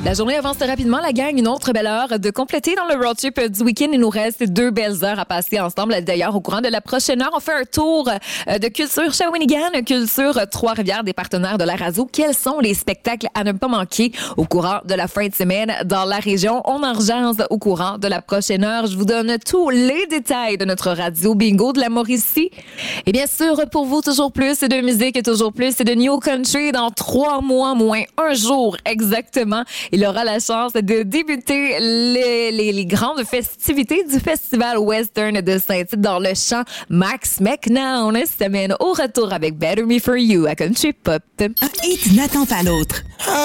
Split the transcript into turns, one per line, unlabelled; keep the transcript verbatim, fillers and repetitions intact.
La journée avance rapidement, la gang. Une autre belle heure de compléter dans le road trip du week-end. Il nous reste deux belles heures à passer ensemble. D'ailleurs, au courant de la prochaine heure, on fait un tour de culture Shawinigan, culture Trois-Rivières, des partenaires de la radio. Quels sont les spectacles à ne pas manquer au courant de la fin de semaine dans la région? On en rejase au courant de la prochaine heure. Je vous donne tous les détails de notre radio bingo de la Mauricie. Et bien sûr, pour vous, toujours plus de musique et toujours plus de New Country. Dans trois mois, moins un jour exactement, il aura la chance de débuter les, les, les grandes festivités du Festival Western de Saint-Tite dans le champ. Max McNown s'amène au retour avec Better Me For You à Country Pop.
Un hit n'attend pas l'autre.